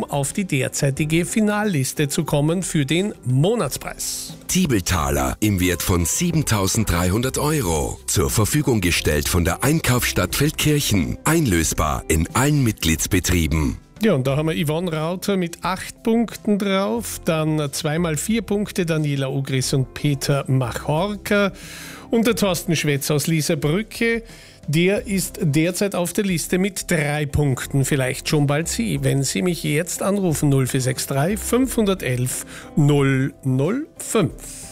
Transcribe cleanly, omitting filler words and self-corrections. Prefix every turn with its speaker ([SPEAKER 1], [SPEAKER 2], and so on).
[SPEAKER 1] auf die derzeitige Finalliste zu kommen für den Monatspreis.
[SPEAKER 2] Tiebeltaler im Wert von 7.300 €. Zur Verfügung gestellt von der Einkaufsstadt Feldkirchen. Einlösbar in allen Mitgliedsbetrieben.
[SPEAKER 1] Ja, und da haben wir Yvonne Rauter mit 8 Punkten drauf, dann 2x4 Punkte Daniela Ogris und Peter Machorka und der Thorsten Schwetz aus Lieserbrücke. Der ist derzeit auf der Liste mit 3 Punkten. Vielleicht schon bald Sie, wenn Sie mich jetzt anrufen 0463 511 005.